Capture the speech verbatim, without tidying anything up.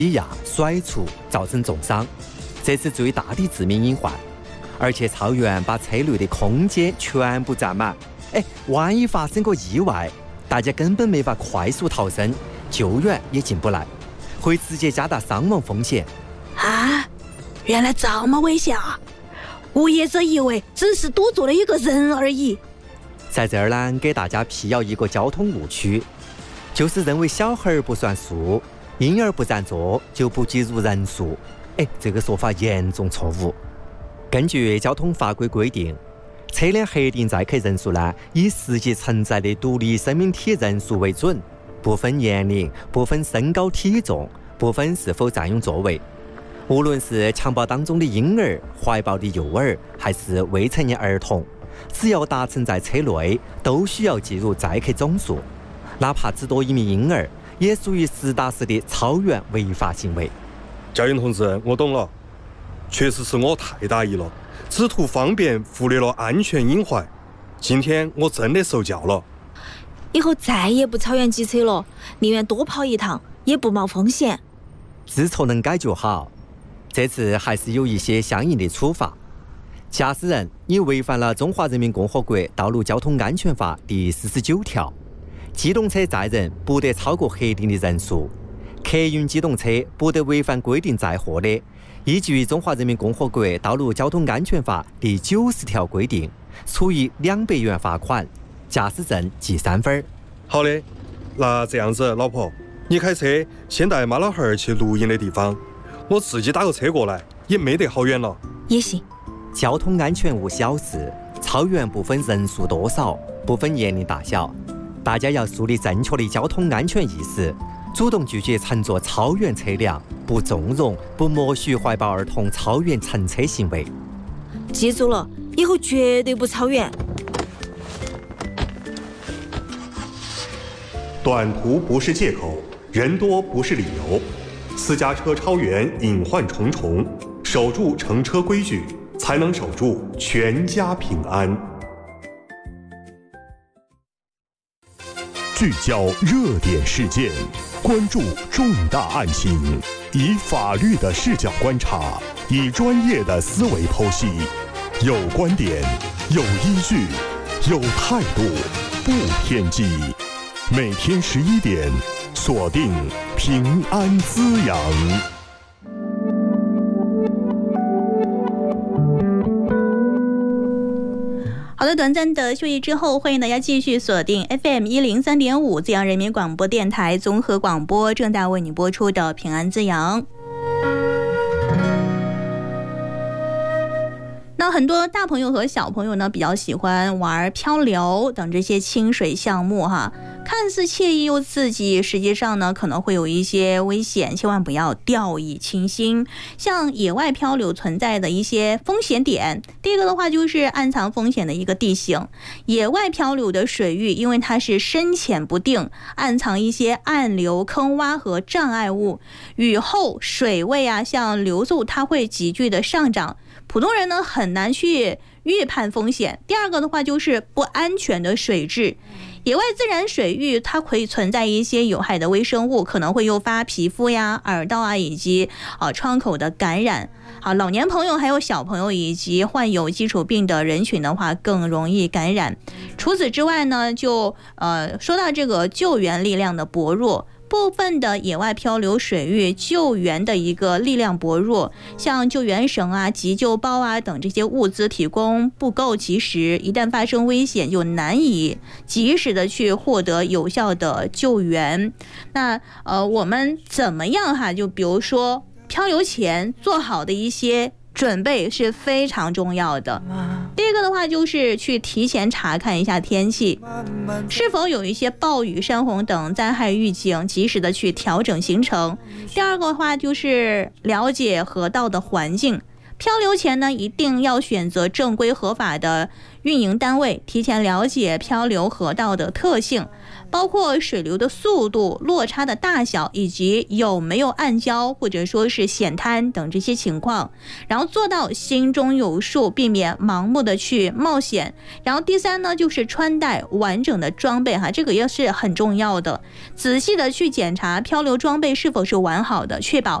挤压、甩出，造成重伤，这是最大的致命隐患。而且超员把车内的空间全部占满，哎，万一发生个意外，大家根本没法快速逃生，救援也进不来，会直接加大伤亡风险。 啊，原来这么危险啊！我一直以为只是堵住了一个人而已。 在这儿呢，给大家辟谣一个交通误区，就是认为小孩不算数，婴儿不占座就不计入人数。哎，这个说法严重错误。根据交通法规规定，车辆核定载客人数呢，以实际承载的独立生命体人数为准，不分年龄，不分身高体重，不分是否占用座位。无论是襁褓当中的婴儿、怀抱的幼儿，还是未成年儿童，只要搭乘在车内，都需要计入载客总数，哪怕只多一名婴儿，也属于实打实的超员违法行为。 交警同志，我懂了，确实是我太大意了，只图方便忽略了安全隐患。今天我真的受教了， 以后再也不超员挤车了，宁愿多跑一趟，也不冒风险。 知错能改就好，这次还是有一些相应的处罚。驾驶人，你违反了《中华人民共和国道路交通安全法》第四十九条，机动车载人不得超过核定的人数，客运机动车不得违反规定载货的，依据《中华人民共和国道路交通安全法》第九十条规定，处以两百元罚款，驾驶证记三分。 好的，那这样子，老婆，你开车先带妈老汉儿去露营的地方，我自己打个车过来，也没得好远了。 也行。 交通安全无小事，超员不分人数多少，不分年龄大小，大家要树立正确的交通安全意识，主动拒绝乘坐超员车辆，不纵容、不默许怀抱儿童超员乘车行为。 记住了，以后绝对不超员。 短途不是借口，人多不是理由。私家车超员隐患重重，守住乘车规矩，才能守住全家平安。聚焦热点事件，关注重大案情，以法律的视角观察，以专业的思维剖析，有观点，有依据，有态度，不偏激。每天十一点，锁定平安滋养。 好的，短暂的休息之后，欢迎大家继续锁定 F M 一零三点五滋阳人民广播电台综合广播，正在为你播出的平安滋养。那很多大朋友和小朋友呢，比较喜欢玩漂流等这些清水项目哈，看似惬意又刺激，实际上呢可能会有一些危险，千万不要掉以轻心。像野外漂流存在的一些风险点，第一个的话就是暗藏风险的一个地形。野外漂流的水域，因为它是深浅不定，暗藏一些暗流、坑洼和障碍物，雨后水位啊，像流速它会急剧的上涨。普通人呢很难去预判风险。第二个的话就是不安全的水质，野外自然水域它可以存在一些有害的微生物，可能会诱发皮肤呀、耳道啊以及呃窗口的感染。好，老年朋友还有小朋友以及患有基础病的人群的话更容易感染。除此之外呢，就呃说到这个救援力量的薄弱。部分的野外漂流水域救援的一个力量薄弱，像救援绳啊、急救包啊等这些物资提供不够及时，一旦发生危险就难以及时的去获得有效的救援。那呃，我们怎么样哈？就比如说漂流前做好的一些准备是非常重要的。第一个的话就是去提前查看一下天气，是否有一些暴雨、山洪等灾害预警，及时的去调整行程。第二个的话就是了解河道的环境，漂流前呢一定要选择正规合法的运营单位，提前了解漂流河道的特性， 包括水流的速度、落差的大小，以及有没有暗礁或者说是险滩等这些情况，然后做到心中有数，避免盲目的去冒险。然后第三呢，就是穿戴完整的装备哈，这个也是很重要的，仔细的去检查漂流装备是否是完好的，确保